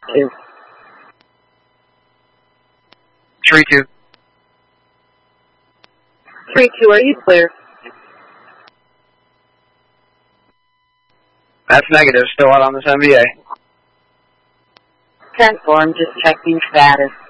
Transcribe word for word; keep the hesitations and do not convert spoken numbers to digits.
Two. Three two. Three two, are you clear? That's negative. Still out on this M V A. ten four, I'm just checking status.